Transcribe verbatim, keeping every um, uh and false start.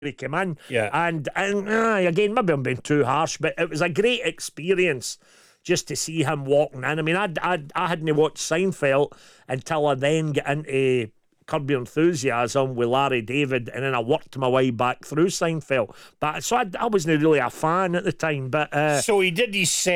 he came in. Yeah. And, and uh, again, maybe I'm being too harsh, but it was a great experience just to see him walking in. I mean, I I I hadn't watched Seinfeld until I then get into Curb Your Enthusiasm with Larry David, and then I worked my way back through Seinfeld. But so I, I wasn't really a fan at the time. But uh, so he did his set.